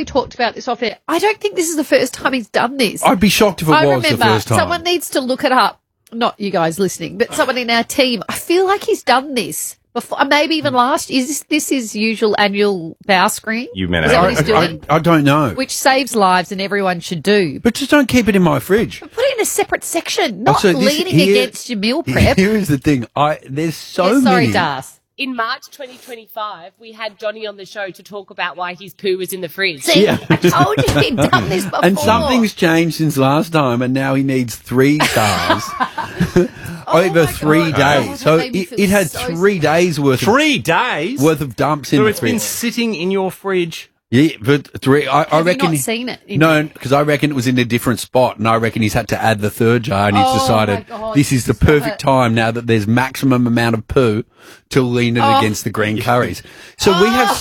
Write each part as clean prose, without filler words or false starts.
we talked about this off air. I don't think this is the first time he's done this. I'd be shocked if it was the first time. Someone needs to look it up. Not you guys listening, but someone in our team. I feel like he's done this before, maybe even last. Is this his usual annual bow screen? You meant is that what he's doing? I don't know. Which saves lives and everyone should do. But just don't keep it in my fridge. But put it in a separate section, not Also, leaning against your meal prep. Here is the thing. There's so many. Sorry, Das. In March 2025, we had Johnny on the show to talk about why his poo was in the fridge. See, I told you he'd done this before. And something's changed since last time, and now he needs 3 stars over 3 days. So it had 3 days worth. 3 days worth of dumps in the fridge. So it's been sitting in your fridge. Yeah, but 3. I reckon. Have you not seen it? No, because I reckon it was in a different spot, and I reckon he's had to add the 3rd jar, and he's decided this is the perfect time now that there's maximum amount of poo to lean it against the green curries. So we have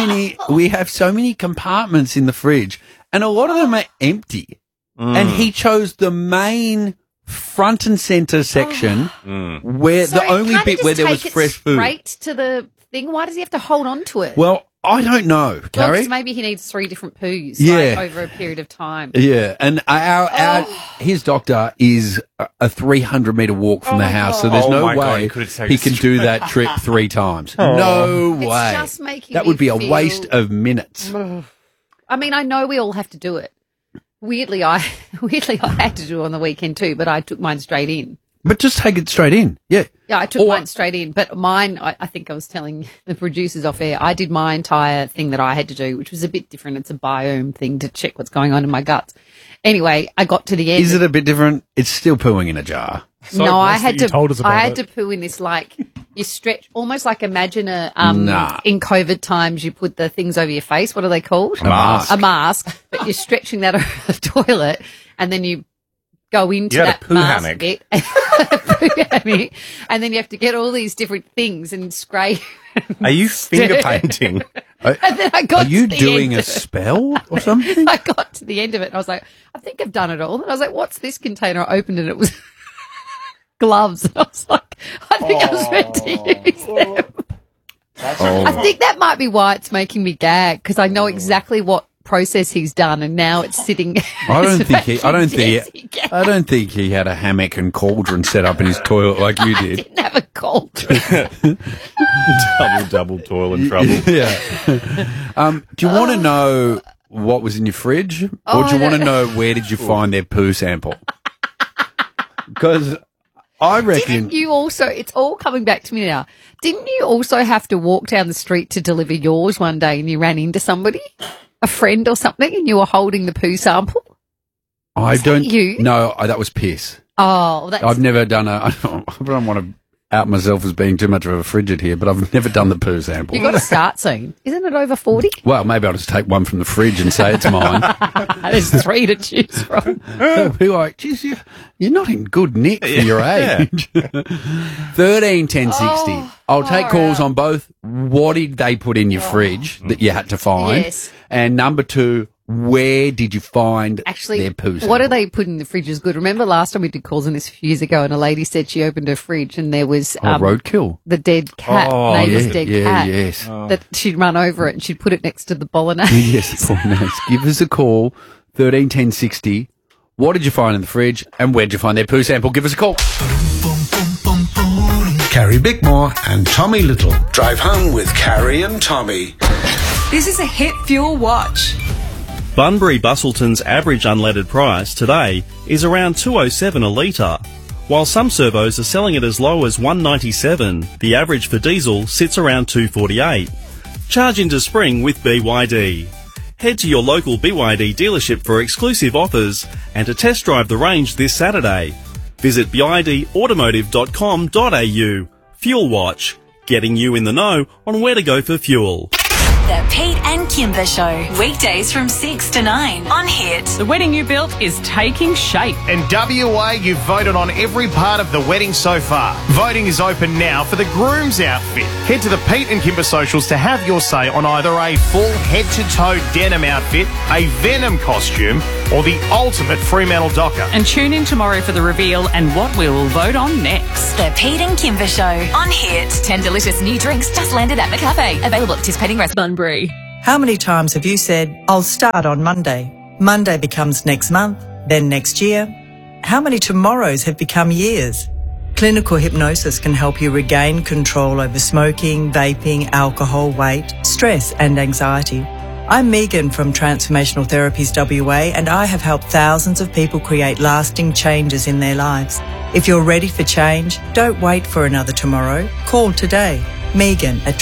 so many compartments in the fridge, and a lot of them are empty. And he chose the main front and centre section where the only bit where there was fresh food. Straight to the thing. Why does he have to hold on to it? Well, I don't know, Carrie. Well, 'cause maybe he needs 3 different poos over a period of time. Yeah, and his doctor is a 300-metre walk from the house, so there's no way he can do that trip 3 times. No way. It's just making that would be a waste of minutes. I mean, I know we all have to do it. Weirdly, I had to do it on the weekend too, but I took mine straight in. But just take it straight in. Yeah. Yeah, I took mine straight in. But mine, I think I was telling the producers off air, I did my entire thing that I had to do, which was a bit different. It's a biome thing to check what's going on in my guts. Anyway, I got to the end. Is it a bit different? It's still pooing in a jar. So no, I had to poo in this, like, you stretch, almost like imagine in COVID times you put the things over your face. What are they called? A mask. A mask. But you're stretching that over the toilet and then you go into that poo mask hammock. bit, poo hammock, and then you have to get all these different things and spray. Are you finger painting? And then I got Are you to the doing end a spell or something? I got to the end of it and I was like, I think I've done it all. And I was like, what's this container? I opened it and it was gloves. I was like, I think I was meant to use them. I think that might be why it's making me gag, because I know exactly what process he's done, and now it's sitting. I don't think he had a hammock and cauldron set up in his toilet like you did. I didn't have a cauldron. double toilet trouble. Yeah. Do you want to know what was in your fridge, or do you want to know where did you find their poo sample? Because I reckon Didn't you also, it's all coming back to me now, didn't you also have to walk down the street to deliver yours one day and you ran into somebody, a friend or something, and you were holding the poo sample? I don't. You? No, that was piss. Oh, that's... I've never done I don't want to out myself as being too much of a frigid here, but I've never done the poo sample. You've got to start soon. Isn't it over 40? Well, maybe I'll just take one from the fridge and say it's mine. There's 3 to choose from. They'll be like, geez, you're not in good nick for your age. 13 10 60. I'll take calls on both. What did they put in your fridge that you had to find? Yes. And number 2, where did you find their poo sample? What do they put in the fridge is good. Remember last time we did calls on this a few years ago and a lady said she opened her fridge and there was roadkill. The dead cat, neighbour's dead cat. Yes. That she'd run over it and she'd put it next to the bolognese. Yes, bolognese. Give us a call, 13 10 60. What did you find in the fridge and where did you find their poo sample? Give us a call. Carrie Bickmore and Tommy Little. Drive home with Carrie and Tommy. This is a Hit Fuel Watch. Bunbury Bustleton's average unleaded price today is around $2.07 a litre. While some servos are selling it as low as $1.97, the average for diesel sits around $2.48. Charge into spring with BYD. Head to your local BYD dealership for exclusive offers and to test drive the range this Saturday. Visit bydautomotive.com.au. Fuel Watch, getting you in the know on where to go for fuel. The Pete and Kimber Show, weekdays from 6 to 9 on Hit. The wedding you built is taking shape. In WA, you've voted on every part of the wedding so far. Voting is open now for the groom's outfit. Head to the Pete and Kimber socials to have your say on either a full head-to-toe denim outfit, a Venom costume, or the ultimate Fremantle Docker. And tune in tomorrow for the reveal and what we will vote on next. The Pete and Kimber Show on Hit. 10 delicious new drinks just landed at the cafe. Available at participating restaurants. Bunbury. How many times have you said, I'll start on Monday? Monday becomes next month, then next year. How many tomorrows have become years? Clinical hypnosis can help you regain control over smoking, vaping, alcohol, weight, stress and anxiety. I'm Megan from Transformational Therapies WA, and I have helped thousands of people create lasting changes in their lives. If you're ready for change, don't wait for another tomorrow. Call today. Megan at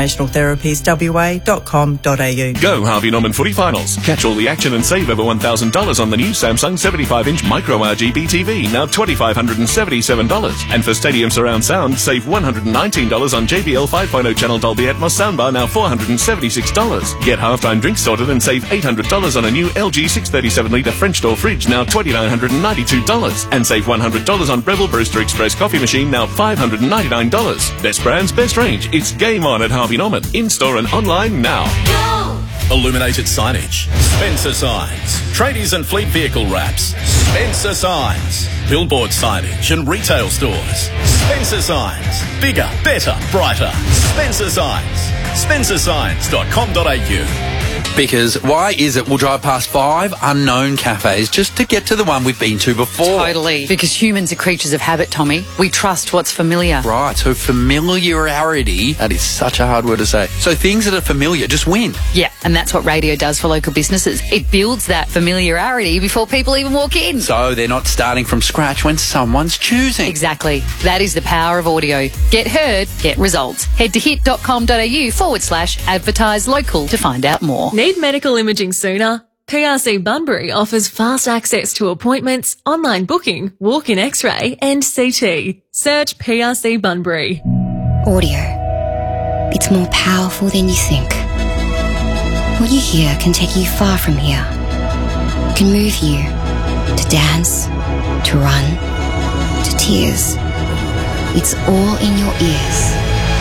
transformationaltherapieswa.com.au. Go Harvey Norman Footy Finals. Catch all the action and save over $1,000 on the new Samsung 75-inch Micro RGB TV, now $2,577. And for Stadium Surround Sound, save $119 on JBL 5.0 channel Dolby Atmos soundbar, now $476. Get halftime drinks sorted and save $800 on a new LG 637-litre French door fridge, now $2,992. And save $100 on Breville Brewster Express coffee machine, now $599. Best brands, best range. It's game on at Harvey Norman. In-store and online now. Go! Illuminated signage. Spencer Signs. Tradies and fleet vehicle wraps. Spencer Signs. Billboard signage and retail stores. Spencer Signs. Bigger, better, brighter. Spencer Signs. SpencerSigns.com.au. Because why is it we'll drive past 5 unknown cafes just to get to the one we've been to before? Totally. Because humans are creatures of habit, Tommy. We trust what's familiar. Right, so familiarity, that is such a hard word to say. So things that are familiar just win. Yeah, and that's what radio does for local businesses. It builds that familiarity before people even walk in. So they're not starting from scratch when someone's choosing. Exactly. That is the power of audio. Get heard, get results. Head to hit.com.au/advertise local to find out more. Need medical imaging sooner? PRC Bunbury offers fast access to appointments, online booking, walk-in X-ray and CT. Search PRC Bunbury. Audio. It's more powerful than you think. What you hear can take you far from here. It can move you to dance, to run, to tears. It's all in your ears.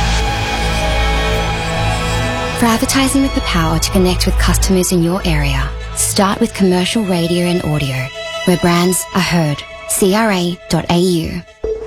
For advertising with the power to connect with customers in your area, start with commercial radio and audio, where brands are heard. CRA.au.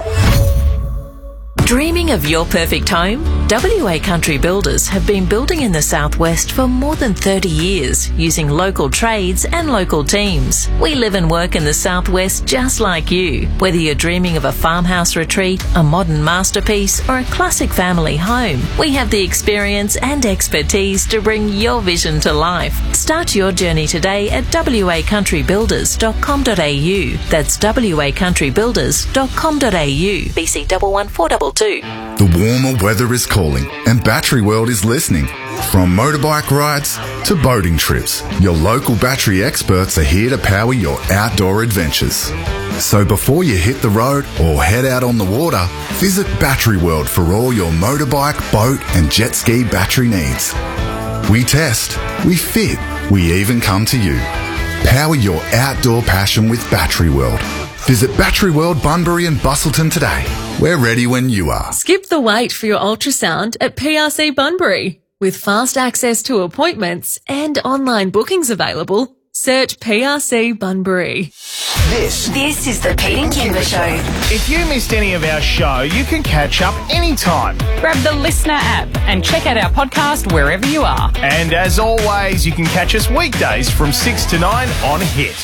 Dreaming of your perfect home? WA Country Builders have been building in the southwest for more than 30 years using local trades and local teams. We live and work in the southwest just like you. Whether you're dreaming of a farmhouse retreat, a modern masterpiece or a classic family home, we have the experience and expertise to bring your vision to life. Start your journey today at wacountrybuilders.com.au. That's wacountrybuilders.com.au. BC 11422. The warmer weather is calling and Battery World is listening. From motorbike rides to boating trips, your local battery experts are here to power your outdoor adventures. So before you hit the road or head out on the water, visit Battery World for all your motorbike, boat and jet ski battery needs. We test, we fit, we even come to you. Power your outdoor passion with Battery World. Visit Battery World Bunbury and Bustleton today. We're ready when you are. Skip the wait for your ultrasound at PRC Bunbury. With fast access to appointments and online bookings available, search PRC Bunbury. This is the Pete and Kimber Show. If you missed any of our show, you can catch up anytime. Grab the Listener app and check out our podcast wherever you are. And as always, you can catch us weekdays from 6 to 9 on Hit.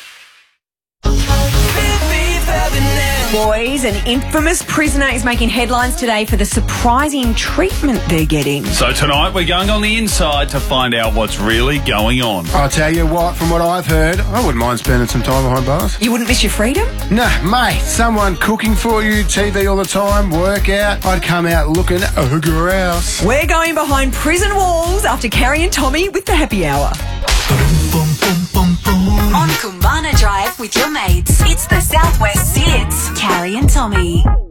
Boys, an infamous prisoner is making headlines today for the surprising treatment they're getting. So tonight we're going on the inside to find out what's really going on. I'll tell you what, from what I've heard, I wouldn't mind spending some time behind bars. You wouldn't miss your freedom? Nah, mate, someone cooking for you, TV all the time, workout. I'd come out looking a grouse. We're going behind prison walls after Carrie and Tommy with the happy hour. On Kumbana Drive with your mates, it's the Southwest Hits, Carrie and Tommy.